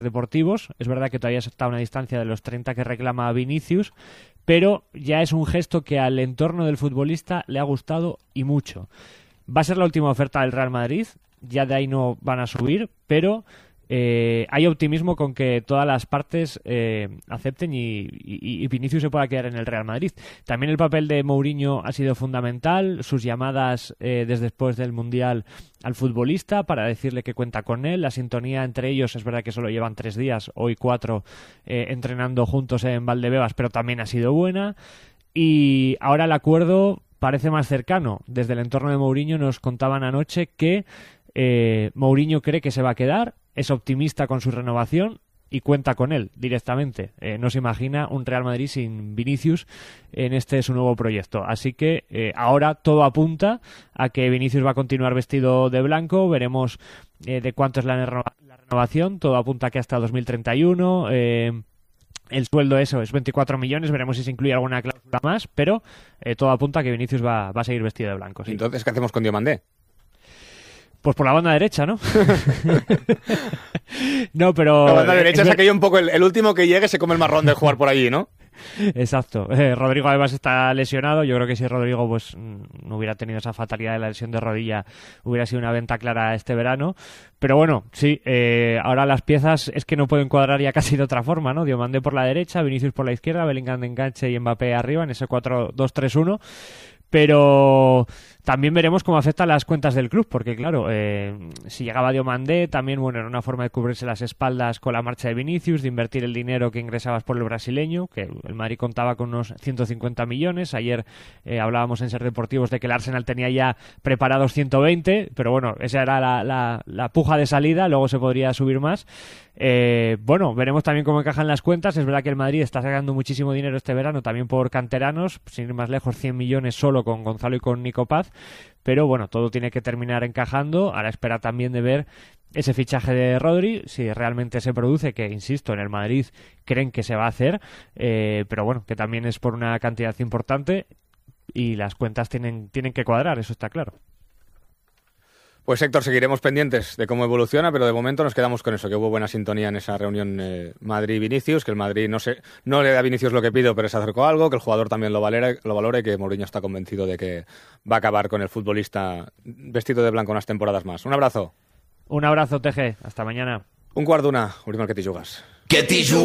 deportivos. Es verdad que todavía está a una distancia de los 30 que reclama Vinicius, pero ya es un gesto que al entorno del futbolista le ha gustado y mucho. Va a ser la última oferta del Real Madrid, ya de ahí no van a subir, pero hay optimismo con que todas las partes acepten y Vinicius se pueda quedar en el Real Madrid. También el papel de Mourinho ha sido fundamental, sus llamadas desde después del Mundial al futbolista para decirle que cuenta con él, la sintonía entre ellos, es verdad que solo llevan 3 días, hoy 4, entrenando juntos en Valdebebas, pero también ha sido buena, y ahora el acuerdo parece más cercano. Desde el entorno de Mourinho nos contaban anoche que Mourinho cree que se va a quedar, es optimista con su renovación y cuenta con él directamente. No se imagina un Real Madrid sin Vinicius en su nuevo proyecto. Así que ahora todo apunta a que Vinicius va a continuar vestido de blanco. Veremos de cuánto es la renovación. Todo apunta a que hasta 2031. El sueldo es 24 millones. Veremos si se incluye alguna cláusula más. Pero todo apunta a que Vinicius va a seguir vestido de blanco. Sí. Entonces, ¿qué hacemos con Diomandé? Pues por la banda derecha, ¿no? No, pero... La banda derecha es aquello un poco... El último que llegue se come el marrón de jugar por allí, ¿no? Exacto. Rodrigo además está lesionado. Yo creo que si Rodrigo pues no hubiera tenido esa fatalidad de la lesión de rodilla, hubiera sido una venta clara este verano. Pero bueno, sí, ahora las piezas es que no pueden cuadrar ya casi de otra forma, ¿no? Diomandé por la derecha, Vinicius por la izquierda, Bellingham de enganche y Mbappé arriba en ese 4-2-3-1. Pero también veremos cómo afectan las cuentas del club, porque claro, si llegaba Diomandé, también bueno, era una forma de cubrirse las espaldas con la marcha de Vinicius, de invertir el dinero que ingresabas por el brasileño, que el Madrid contaba con unos 150 millones. Ayer hablábamos en Ser Deportivos de que el Arsenal tenía ya preparados 120, pero bueno, esa era la puja de salida, luego se podría subir más. Bueno, veremos también cómo encajan las cuentas. Es verdad que el Madrid está sacando muchísimo dinero este verano, también por canteranos, sin ir más lejos, 100 millones solo con Gonzalo y con Nico Paz, pero bueno, todo tiene que terminar encajando. Ahora espera también de ver ese fichaje de Rodri, si realmente se produce, que insisto, en el Madrid creen que se va a hacer, pero bueno, que también es por una cantidad importante y las cuentas tienen que cuadrar, eso está claro. Pues Héctor, seguiremos pendientes de cómo evoluciona, pero de momento nos quedamos con eso, que hubo buena sintonía en esa reunión Madrid-Vinicius, que el Madrid no le da a Vinicius lo que pido, pero se acercó a algo, que el jugador también lo valore, que Mourinho está convencido de que va a acabar con el futbolista vestido de blanco unas temporadas más. Un abrazo. Un abrazo, TG. Hasta mañana. 1:15, obrim el Que t'hi jugues.